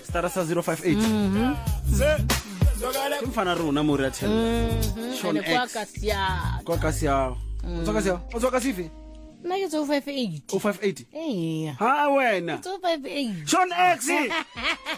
Stara sa 058. Mfana rona mo re tshela. Sean X. Kwa kasia. Otsoka sifi? Na ke 058. 058. Eh. Ha wena. 058. Sean X.